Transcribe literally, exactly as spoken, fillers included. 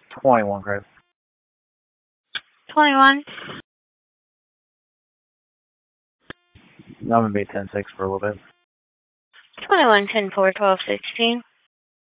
twenty-one, Chris. twenty-one. I'm going to be ten six for a little bit. twenty-one, ten four, twelve, sixteen.